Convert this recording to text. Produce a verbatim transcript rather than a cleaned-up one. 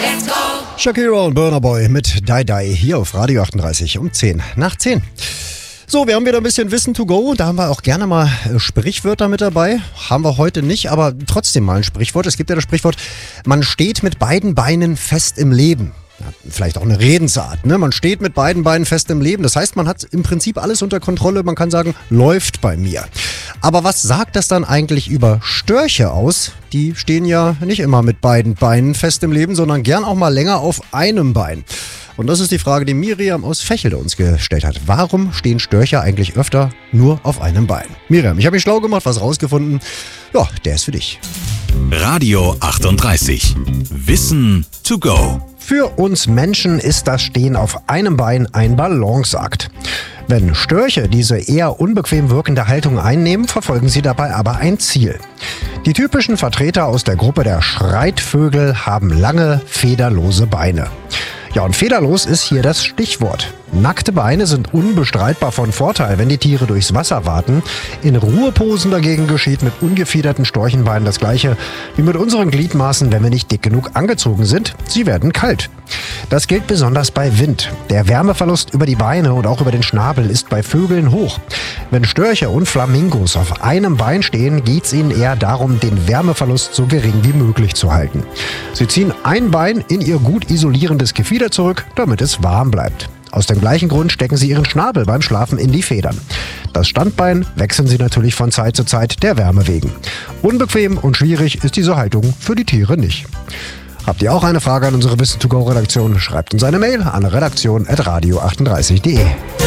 let's go! Shakira und Burna Boy mit Die Die hier auf Radio achtunddreißig um zehn nach zehn. So, wir haben wieder ein bisschen Wissen to go. Da haben wir auch gerne mal Sprichwörter mit dabei. Haben wir heute nicht, aber trotzdem mal ein Sprichwort. Es gibt ja das Sprichwort, man steht mit beiden Beinen fest im Leben. Ja, vielleicht auch eine Redensart, ne? Man steht mit beiden Beinen fest im Leben. Das heißt, man hat im Prinzip alles unter Kontrolle. Man kann sagen, läuft bei mir. Aber was sagt das dann eigentlich über Störche aus? Die stehen ja nicht immer mit beiden Beinen fest im Leben, sondern gern auch mal länger auf einem Bein. Und das ist die Frage, die Miriam aus Fächelde uns gestellt hat. Warum stehen Störche eigentlich öfter nur auf einem Bein? Miriam, ich habe mich schlau gemacht, was rausgefunden. Ja, der ist für dich. Radio achtunddreißig. Wissen to go. Für uns Menschen ist das Stehen auf einem Bein ein Balanceakt. Wenn Störche diese eher unbequem wirkende Haltung einnehmen, verfolgen sie dabei aber ein Ziel. Die typischen Vertreter aus der Gruppe der Schreitvögel haben lange, federlose Beine. Ja, und federlos ist hier das Stichwort. Nackte Beine sind unbestreitbar von Vorteil, wenn die Tiere durchs Wasser warten. In Ruheposen dagegen geschieht mit ungefiederten Storchenbeinen das Gleiche wie mit unseren Gliedmaßen, wenn wir nicht dick genug angezogen sind. Sie werden kalt. Das gilt besonders bei Wind. Der Wärmeverlust über die Beine und auch über den Schnabel ist bei Vögeln hoch. Wenn Störche und Flamingos auf einem Bein stehen, geht es ihnen eher darum, den Wärmeverlust so gering wie möglich zu halten. Sie ziehen ein Bein in ihr gut isolierendes Gefieder zurück, damit es warm bleibt. Aus dem gleichen Grund stecken sie ihren Schnabel beim Schlafen in die Federn. Das Standbein wechseln sie natürlich von Zeit zu Zeit der Wärme wegen. Unbequem und schwierig ist diese Haltung für die Tiere nicht. Habt ihr auch eine Frage an unsere Wissen to go Redaktion? Schreibt uns eine Mail an redaktion at radio achtunddreißig punkt de.